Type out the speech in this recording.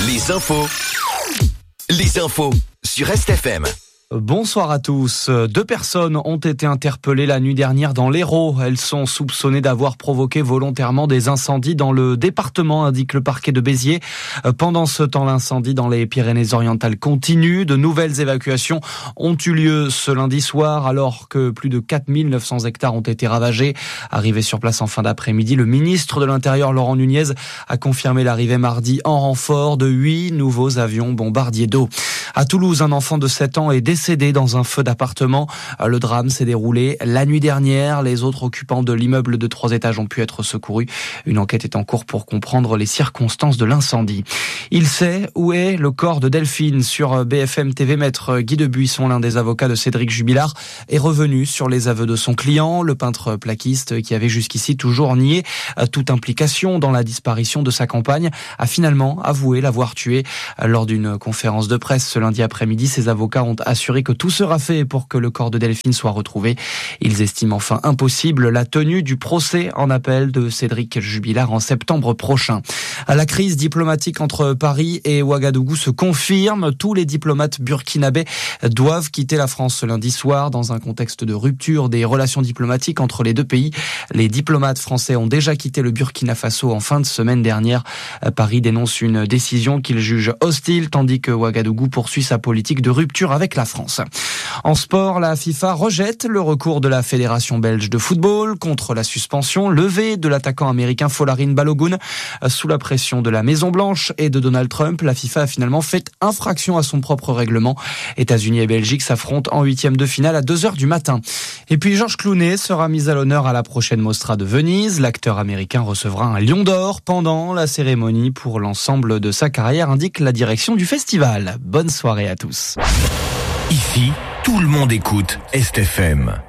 Les infos sur RestFM. Bonsoir à tous. 2 personnes ont été interpellées la nuit dernière dans l'Hérault. Elles sont soupçonnées d'avoir provoqué volontairement des incendies dans le département, indique le parquet de Béziers. Pendant ce temps, l'incendie dans les Pyrénées-Orientales continue. De nouvelles évacuations ont eu lieu ce lundi soir alors que plus de 4900 hectares ont été ravagés. Arrivé sur place en fin d'après-midi, le ministre de l'Intérieur, Laurent Nunez, a confirmé l'arrivée mardi en renfort de 8 nouveaux avions bombardiers d'eau. À Toulouse, un enfant de 7 ans est décédé dans un feu d'appartement. Le drame s'est déroulé la nuit dernière. Les autres occupants de l'immeuble de 3 étages ont pu être secourus. Une enquête est en cours pour comprendre les circonstances de l'incendie. Il sait où est le corps de Delphine. Sur BFM TV, maître Guy de Buisson, l'un des avocats de Cédric Jubilard, est revenu sur les aveux de son client, le peintre plaquiste qui avait jusqu'ici toujours nié toute implication dans la disparition de sa compagne, a finalement avoué l'avoir tuée. Lors d'une conférence de presse ce lundi après-midi, ses avocats ont assuré que tout sera fait pour que le corps de Delphine soit retrouvé. Ils estiment enfin impossible la tenue du procès en appel de Cédric Jubilard en septembre prochain. La crise diplomatique entre Paris et Ouagadougou se confirme. Tous les diplomates burkinabés doivent quitter la France ce lundi soir dans un contexte de rupture des relations diplomatiques entre les deux pays. Les diplomates français ont déjà quitté le Burkina Faso en fin de semaine dernière. Paris dénonce une décision qu'il juge hostile, tandis que Ouagadougou poursuit sa politique de rupture avec la France. En sport, la FIFA rejette le recours de la Fédération belge de football contre la suspension levée de l'attaquant américain Folarin Balogun. Sous la pression de la Maison-Blanche et de Donald Trump, la FIFA a finalement fait infraction à son propre règlement. États-Unis et Belgique s'affrontent en 8e de finale à 2h du matin. Et puis Georges Clooney sera mis à l'honneur à la prochaine Mostra de Venise. L'acteur américain recevra un Lion d'Or pendant la cérémonie pour l'ensemble de sa carrière, indique la direction du festival. Bonne soirée à tous. Ici, tout le monde écoute RestFM.